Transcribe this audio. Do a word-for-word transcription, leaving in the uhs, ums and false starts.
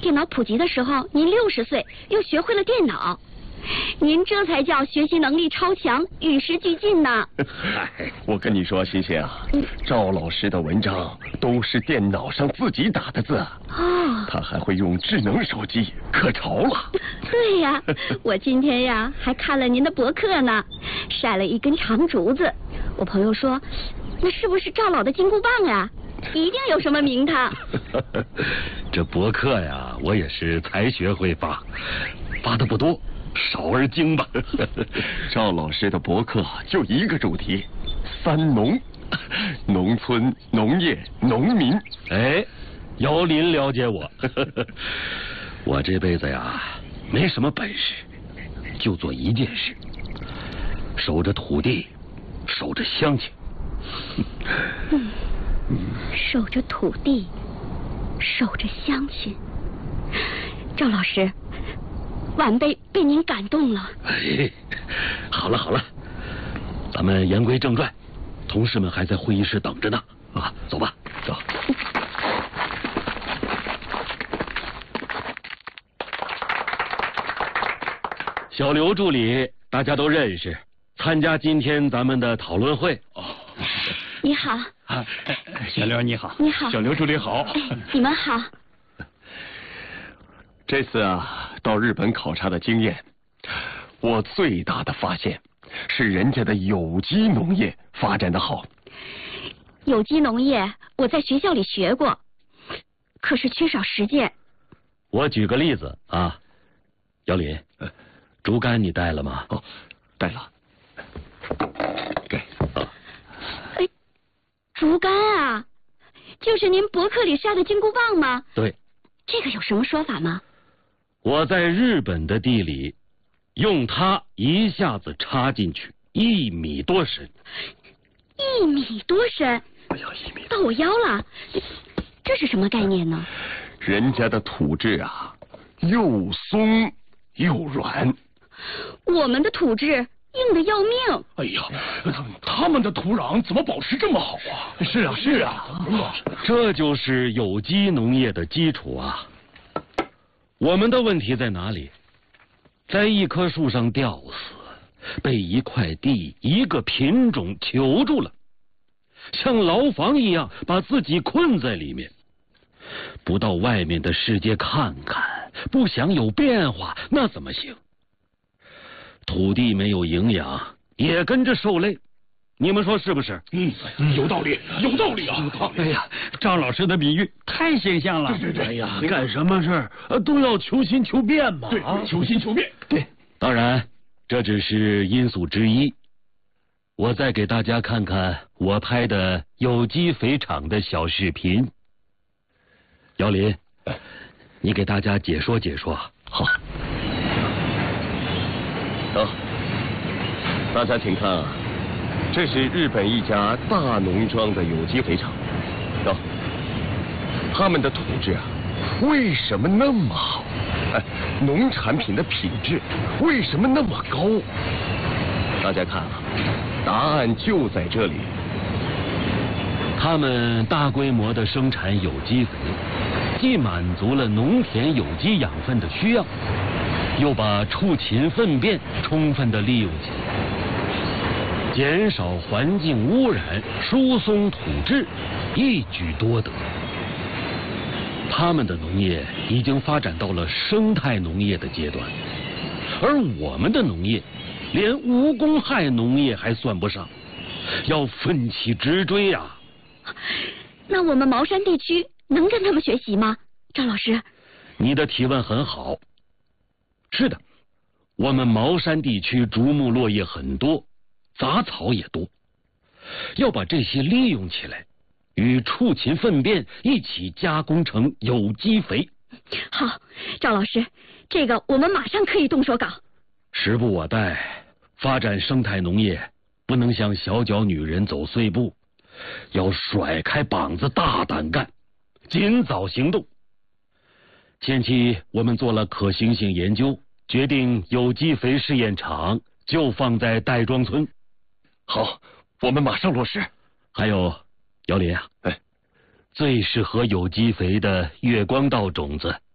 电脑普及的时候，您六十岁又学会了电脑，您这才叫学习能力超强，与时俱进呢。 我跟你说，欣欣啊，赵老师的文章都是电脑上自己打的字啊， 哦， 他还会用智能手机，可潮了。 对呀，我今天呀还看了您的博客呢，晒了一根长竹子。我朋友说，那是不是赵老的金箍棒呀？一定有什么名堂。 这博客呀，我也是才学会发，发的不多，少而精吧。 赵老师的博客就一个主题：三农，农村、农业、农民。 哎，姚林了解我。我这辈子呀，没什么本事，就做一件事，守着土地，守着乡亲。 嗯，守着土地，守着乡亲。赵老师，晚辈被您感动了。 哎，好了好了，咱们言归正传，同事们还在会议室等着呢。啊，走吧，走。小刘助理，大家都认识，参加今天咱们的讨论会。哦， 你好。 啊，小刘你好。 你好。 小刘助理好。 哎，你们好。 这次啊，到日本考察的经验，我最大的发现是人家的有机农业发展的好。 有机农业我在学校里学过，可是缺少实践。 我举个例子啊，姚林，竹竿你带了吗？ 哦，带了。给。啊。 哎，竹竿啊，就是您博客里晒的金箍棒吗？ 对。 这个有什么说法吗？ 我在日本的地里，用它一下子插进去一米多深。 一米多深？ 哎呀，一米到我腰了。这是什么概念呢？ 人家的土质啊，又松又软。 我们的土质硬得要命。 哎呀，他们的土壤怎么保持这么好啊？是啊，是啊， 这就是有机农业的基础啊。我们的问题在哪里？在一棵树上吊死，被一块地、一个品种囚住了，像牢房一样把自己困在里面，不到外面的世界看看，不想有变化，那怎么行？土地没有营养，也跟着受累，你们说是不是？ 嗯，有道理，有道理啊！ 哎呀，赵老师的比喻太形象了。 对对对， 哎呀，干什么事儿都要求新求变嘛。 对，求新求变。 对， 当然这只是因素之一。我再给大家看看我拍的有机肥厂的小视频。姚林，你给大家解说解说。 好。走，大家请看啊，这是日本一家大农庄的有机肥厂。走，他们的土质啊，为什么那么好？哎，农产品的品质为什么那么高？大家看啊，答案就在这里。 他们大规模的生产有机肥，既满足了农田有机养分的需要，又把畜禽粪便充分的利用起来，减少环境污染，疏松土质，一举多得。他们的农业已经发展到了生态农业的阶段，而我们的农业连无公害农业还算不上，要奋起直追啊！ 那我们茅山地区能跟他们学习吗？赵老师， 你的提问很好。是的，我们茅山地区竹木落叶很多，杂草也多，要把这些利用起来，与畜禽粪便一起加工成有机肥。 好，赵老师，这个我们马上可以动手搞。 时不我待，发展生态农业不能像小脚女人走碎步，要甩开膀子大胆干，尽早行动。前期我们做了可行性研究，决定有机肥试验场就放在戴庄村。 好，我们马上落实。 还有姚林啊， 哎， 最适合有机肥的月光稻种子